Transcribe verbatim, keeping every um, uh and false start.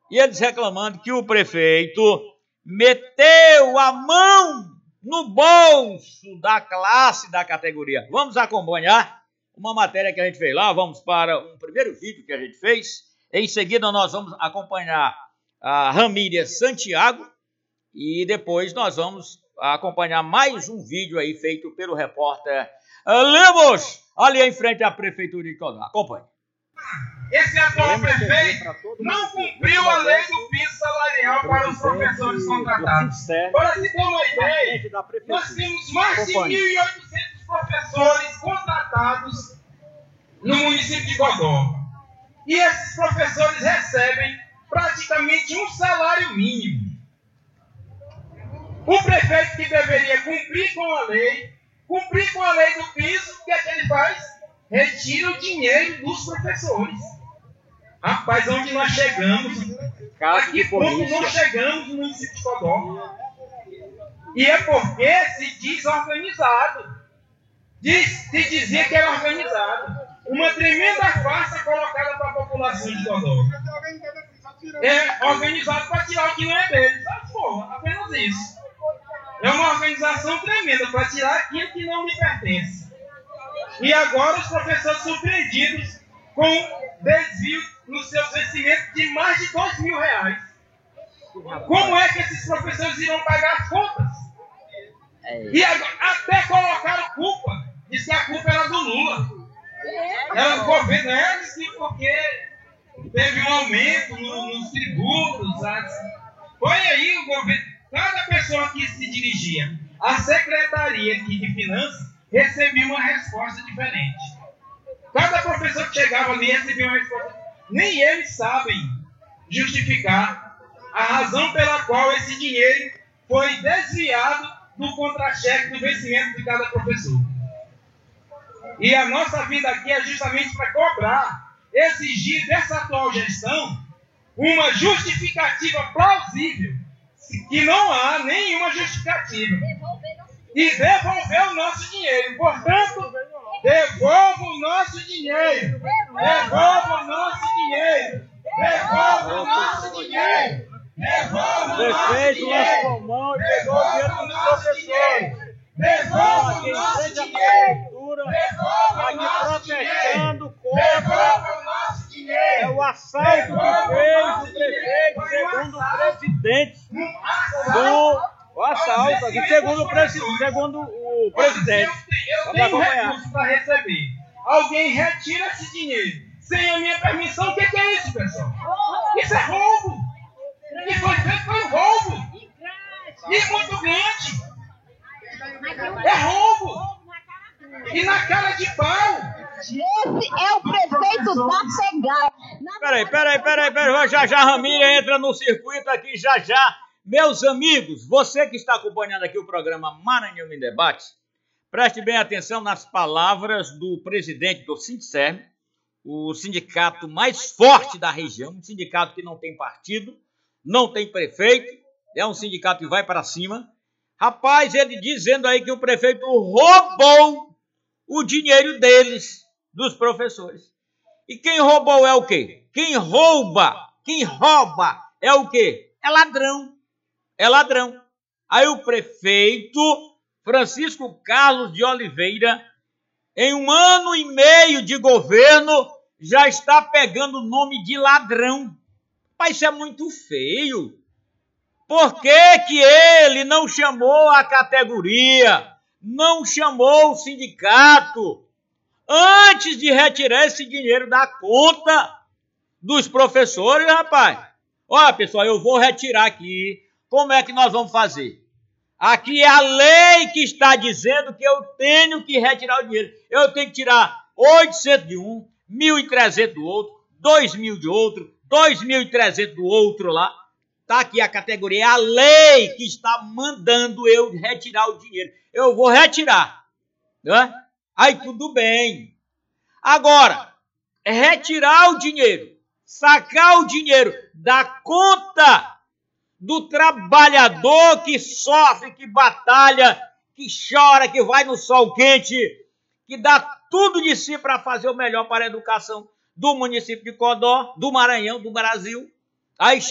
e eles reclamando que o prefeito meteu a mão no bolso da classe, da categoria. Vamos acompanhar uma matéria que a gente fez lá, vamos para um primeiro vídeo que a gente fez. Em seguida nós vamos acompanhar a Ramília Santiago e depois nós vamos acompanhar mais um vídeo aí feito pelo repórter Lemos, ali em frente à Prefeitura de Codó. Acompanhe. Esse atual prefeito não cumpriu a lei do piso salarial para os professores contratados. Para se ter uma ideia, nós temos mais de mil e oitocentos professores contratados no município de Codó. E esses professores recebem praticamente um salário mínimo. O prefeito que deveria cumprir com a lei, cumprir com a lei do piso, o que é que ele faz? Retira o dinheiro dos professores. Rapaz, onde nós chegamos? A que ponto nós chegamos no município de Codó? E é porque se diz organizado. Diz, se dizia que era organizado. Uma tremenda farsa colocada para a população de Codó. É organizado para tirar o que não é dele. Só porra, apenas isso. É uma organização tremenda para tirar aquilo que não lhe pertence. E agora os professores surpreendidos com desvio nos seus vencimentos de mais de dois mil reais. Como é que esses professores irão pagar as contas? E agora, até colocaram culpa. Diz que a culpa era do Lula. Era do governo, é assim, porque teve um aumento no, nos tributos. Assim. Foi aí o governo. Cada pessoa que se dirigia à Secretaria aqui de Finanças recebia uma resposta diferente. Cada professor que chegava ali recebia uma resposta. Nem eles sabem justificar a razão pela qual esse dinheiro foi desviado do contra-cheque do vencimento de cada professor. E a nossa vida aqui é justamente para cobrar, exigir dessa atual gestão uma justificativa plausível, que não há nenhuma justificativa. E devolver o nosso dinheiro. Portanto, devolva o nosso dinheiro. Devolva o nosso dinheiro. Devolva o nosso dinheiro. Devolva o nosso dinheiro. Devolva o nosso dinheiro. Devolva o nosso dinheiro. Devolva o nosso dinheiro. Devolva o nosso dinheiro. É o assalto que fez o prefeito, segundo o presidente do... O assalto aqui, segundo o, presi segundo o presidente. Eu tenho recurso para receber. Alguém retira esse dinheiro sem a minha permissão. O que, que é isso, pessoal? Isso é roubo. O que foi feito foi um roubo. E muito grande. É roubo. E na cara de pau. Esse é o prefeito da pegada. Peraí, peraí, peraí, peraí. Já já a Ramília entra no circuito aqui, já já. Meus amigos, você que está acompanhando aqui o programa Maranhão em Debate, preste bem atenção nas palavras do presidente do Sindserm, o sindicato mais forte da região, um sindicato que não tem partido, não tem prefeito, é um sindicato que vai para cima. Rapaz, ele dizendo aí que o prefeito roubou o dinheiro deles, dos professores. E quem roubou é o quê? Quem rouba, quem rouba é o quê? É ladrão. É ladrão. Aí o prefeito Francisco Carlos de Oliveira, em um ano e meio de governo, já está pegando o nome de ladrão. Mas isso é muito feio. Por que que ele não chamou a categoria, não chamou o sindicato, antes de retirar esse dinheiro da conta dos professores, rapaz? Olha, pessoal, eu vou retirar aqui. Como é que nós vamos fazer? Aqui é a lei que está dizendo que eu tenho que retirar o dinheiro. Eu tenho que tirar oitocentos de um, mil e trezentos do outro, dois mil de outro, dois mil e trezentos do outro lá. Está aqui a categoria, é a lei que está mandando eu retirar o dinheiro. Eu vou retirar. Né? Aí tudo bem. Agora, retirar o dinheiro, sacar o dinheiro da conta do trabalhador que sofre, que batalha, que chora, que vai no sol quente, que dá tudo de si para fazer o melhor para a educação do município de Codó, do Maranhão, do Brasil. Aí